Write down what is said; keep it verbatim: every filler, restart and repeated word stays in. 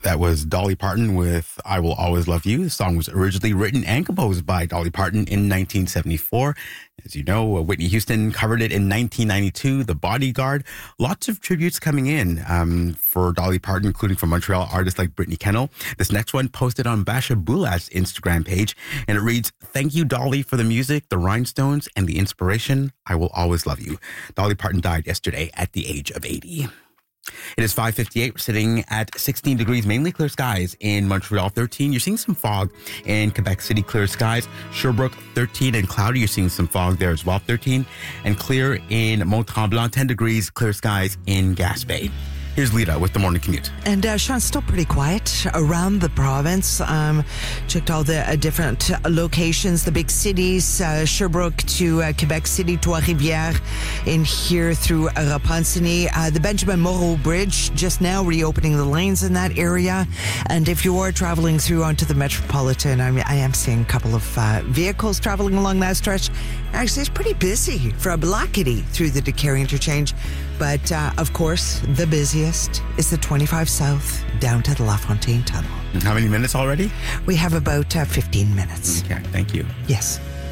That was Dolly Parton with I Will Always Love You. The song was originally written and composed by Dolly Parton in nineteen seventy-four. As you know, Whitney Houston covered it in nineteen ninety-two, The Bodyguard. Lots of tributes coming in um, for Dolly Parton, including from Montreal artists like Brittany Kennel. This next one posted on Basha Bulat's Instagram page, and it reads, "Thank you, Dolly, for the music, the rhinestones, and the inspiration. I will always love you." Dolly Parton died yesterday at the age of eighty. It is five fifty-eight. We're sitting at sixteen degrees, mainly clear skies in Montreal, thirteen. You're seeing some fog in Quebec City, clear skies. Sherbrooke, thirteen, and cloudy. You're seeing some fog there as well, thirteen. And clear in Mont-Tremblant, ten degrees, clear skies in Gaspé. Here's Lita with the morning commute. And uh, Sean, still pretty quiet around the province. Um, checked all the uh, different uh, locations, the big cities, uh, Sherbrooke to uh, Quebec City, Trois-Rivières, in here through uh, Repentigny. Uh, the Benjamin Moreau Bridge, just now reopening the lanes in that area. And if you are traveling through onto the Metropolitan, I, mean, I am seeing a couple of uh, vehicles traveling along that stretch. Actually, it's pretty busy from Blackety through the Decarie interchange. But, uh, of course, the busiest is the twenty-five South down to the LaFontaine Tunnel. How many minutes already? We have about uh, fifteen minutes. Okay, thank you. Yes.